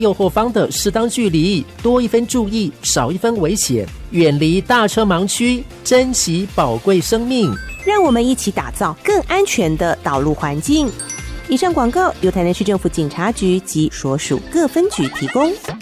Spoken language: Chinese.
右后方的适当距离，多一分注意，少一分危险，远离大车盲区，珍惜宝贵生命。 让我们一起打造更安全的道路环境。以上广告由台南市政府警察局及所属各分局提供。